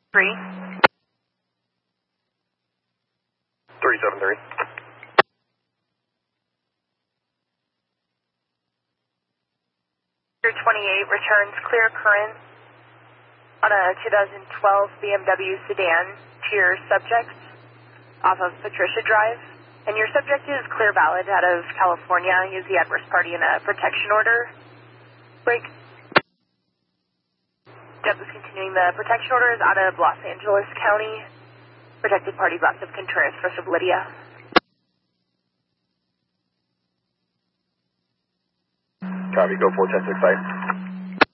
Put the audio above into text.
3. 373. 28 returns clear current on a 2012 BMW sedan to your subject off of Patricia Drive. And your subject is clear valid out of California. He is the adverse party in a protection order. Break. Just continuing, the protection order is out of Los Angeles County. Protected party west of Contreras, first of Lydia. Copy, go 410 6 site.